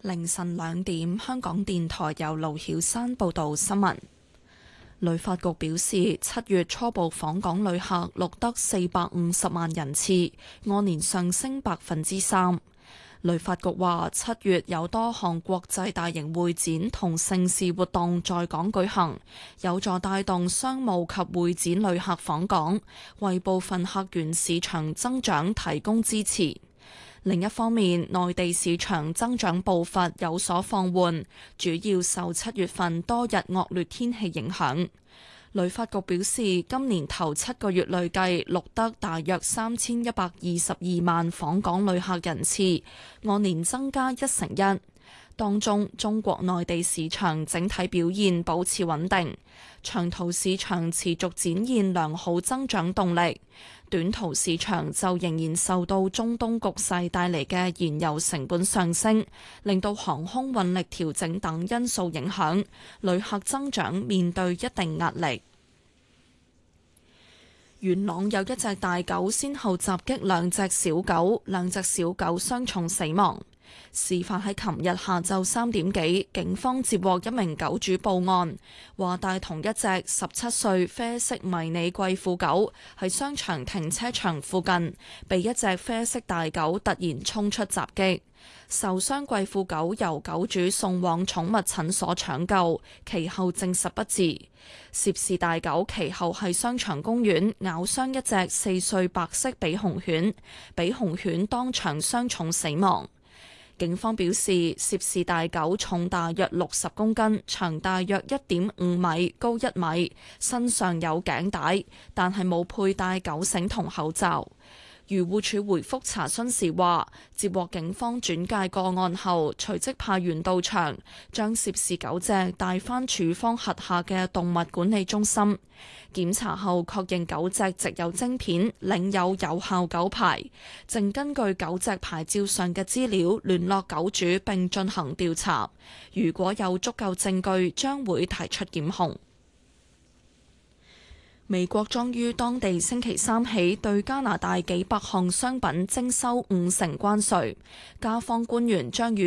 凌晨2點，香港電台由盧曉山報道新聞。旅發局表示，7月初步訪港旅客錄得450萬人次，按年上升3%。旅發局話，7月有多項國際大型會展同盛事活動在港舉行，有助帶動商務及會展旅客訪港，為部分客源市場增長提供支持。另一方面，內地市場增長步伐有所放緩，主要受7月份多日惡劣天氣影響。旅發局表示，今年頭7個月累計錄得大約3122萬訪港旅客人次，按年增加1成1。當中，中國內地市場整體表現保持穩定，長途市場持續展現良好增長動力，短途市場就仍然受到中東局勢帶嚟嘅燃油成本上升，令到航空運力調整等因素影響，旅客增長面對一定壓力。元朗有一隻大狗先後襲擊兩隻小狗，兩隻小狗傷重死亡。事發喺琴日下晝3點幾，警方接獲一名狗主報案，話帶同一隻17歲啡色迷你貴婦狗喺商場停車場附近，被一隻啡色大狗突然衝出襲擊。受傷貴婦狗由狗主送往寵物診所搶救，其後證實不治。涉事大狗其後喺商場公園咬傷一隻4歲白色比熊犬，比熊犬當場傷重死亡。警方表示，涉事大狗重大約60公斤，長大約1.5米，高1米，身上有頸帶，但係冇佩戴狗繩同口罩。漁護署回覆查詢時話，接獲警方轉介個案後，隨即派員到場，將涉事狗隻帶返署方轄下嘅動物管理中心檢查後，確認狗隻植有晶片，領有有效狗牌，正根據狗隻牌照上嘅資料聯絡狗主並進行調查。如果有足夠證據，將會提出檢控。美國將於當地星期3起對加拿大幾百項商品徵收50%關稅，加方官員將與